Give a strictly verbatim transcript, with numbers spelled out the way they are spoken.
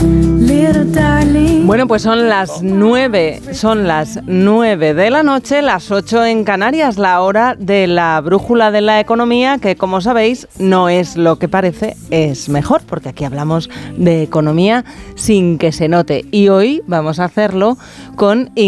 Bueno, pues son las nueve, son las nueve de la noche, las ocho en Canarias, la hora de la brújula de la economía, que como sabéis no es lo que parece, es mejor, porque aquí hablamos de economía sin que se note. Y hoy vamos a hacerlo con